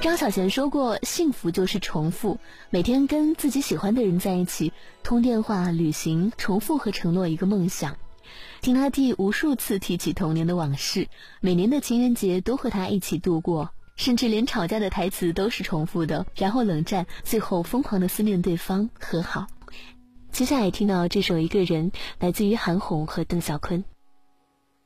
张小娴说过，幸福就是重复，每天跟自己喜欢的人在一起，通电话、旅行，重复和承诺一个梦想。听他弟无数次提起童年的往事，每年的情人节都和他一起度过，甚至连吵架的台词都是重复的，然后冷战，最后疯狂的思念对方，和好。接下来听到这首《一个人》，来自于韩红和邓小坤。